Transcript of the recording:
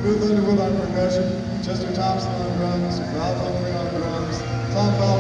Booth Underwood on percussion, Chester Thompson on drums, Ralph Humphrey on drums, Tom Fowler